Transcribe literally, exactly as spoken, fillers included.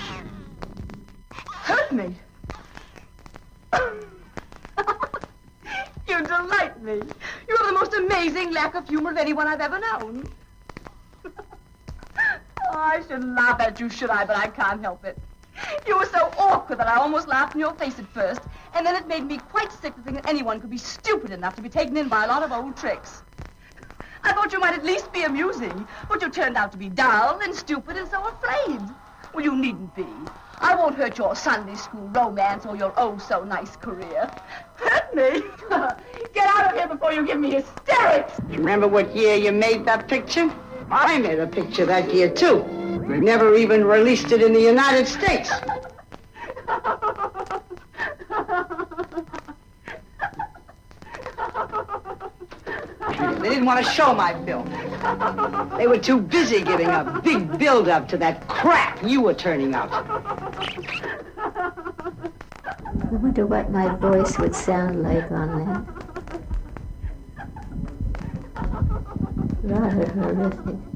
Hurt me? You delight me. You have the most amazing lack of humor of anyone I've ever known. Oh, I should laugh at you, should I? But I can't help it. You were so awkward that I almost laughed in your face at first, and then it made me quite sick to think that anyone could be stupid enough to be taken in by a lot of old tricks. I thought you might at least be amusing, but you turned out to be dull and stupid and so afraid. Well, you needn't be. I won't hurt your Sunday school romance or your oh-so-nice career. Hurt me? Get out of here before you give me hysterics. Remember what year you made that picture? I made a picture that year, too. We never even released it in the United States. They didn't want to show my film. They were too busy giving a big build-up to that crap you were turning out. I wonder what my voice would sound like on that. Rather horrific.